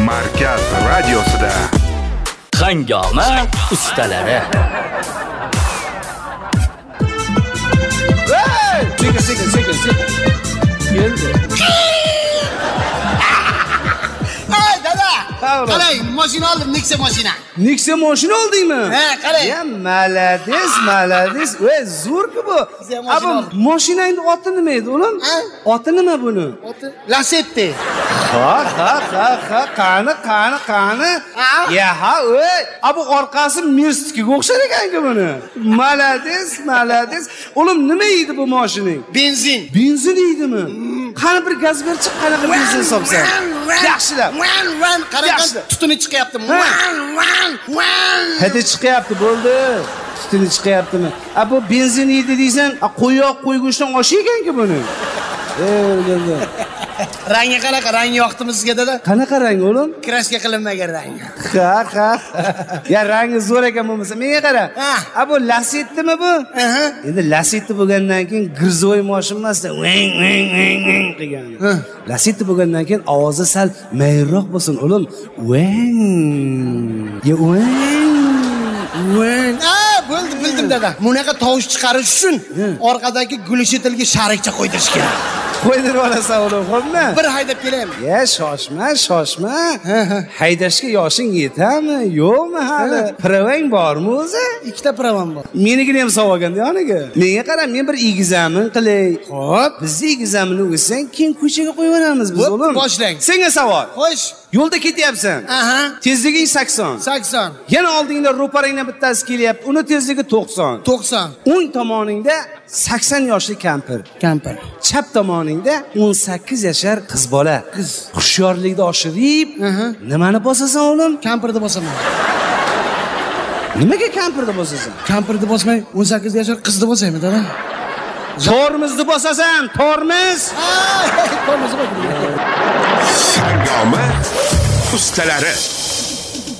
Markaz radiosida Hangoma ustalari. Sekin. Keldi. Hey dada. Sağ ol. Qalay, mashina oldim, Nexia mashina. Nexia mashina oldingmi? Ha, qalay. Ya malades. Voy, zo'r-ku bu. Nexia mashina Abi, oldim. mashinangning oti nima edi, o'g'lim? Ha? Oti nima buni? Oti Lacetti. Qani. Ya ha, voy. Abi orqasi Mercedes-ga o'xshar ekan-ku buni. Malades. O'g'lim, nima edi bu mashinang? Benzin. Benzin edimi? Qani bir gaz berchi, qanaqa benzin hisobsan? Yaxshilab. Qaragan tutuni chiqyapti. Hadi chiqyapti, bo'ldi. Tutuni chiqyaptimi? Bu benzin yedi deysan, qo'yoq qo'yg'ushdan oshi ekan-ku buni. O'g'lim. Rangi qanaqa? Rangi yoqdimi sizga dada? Qanaqa rang, o'g'lim? Kraska qilinmagan rang. Ha. Ya rangi zo'r ekan bo'lmasa, menga qara. Ha. Bu Lacetti'mi bu? Aha. Endi Lacetti bo'lgandan keyin girzoy mashin emasda, vang qilgan. Lacetti bo'lgandan keyin ovozi sal mayroq bo'lsin, o'g'lim. Ya Vang. Bo'ldi, bildim dada. Bunaqa tovush chiqarish uchun orqadagi gulshetilga sharikcha qo'ydirish kerak. Qo'ydirib olasan, o'g'lim, xo'pmi? Bir haydab kelaymi? Ya shoshma. Haydashga yoshing yetami? Yo'qmi hali? Pravang bormi o'zi? Ikkita pravam bor. Menigini ham savogan yoniga. Menga qara, men bir egzamin qilay. Xo'p, bizni egzaminni o'qisang, keyin ko'chaga qo'yib olamiz biz, o'g'lim. Boshlang. Senga savol. Xo'sh. Yo'lda ketyapsan. Aha. Tezliging 80. 80. Yana oldingda ro'parangdan bittasi kelyapti. Uni tezligi 90. 90. O'ng tomoningda 80 yoshli kampir. Chap tomoningda 18 yashar qiz bola. Hushyorlikni oshirib, nimani bosasan, o'g'lim? Kampirni bosaman. Nimaga kampirni bosasan? Kampirni bosmay 18 yashar qizni bosaymi, dada? Tormizni bosasan, tormiz. Tormizni bosaman. Hangoma ustalari.